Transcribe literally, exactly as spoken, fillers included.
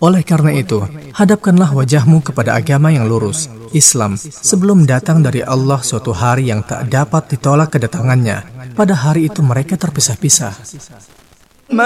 Oleh karena itu, hadapkanlah wajahmu kepada agama yang lurus, Islam, sebelum datang dari Allah suatu hari yang tak dapat ditolak kedatangannya. Pada hari itu mereka terpisah-pisah.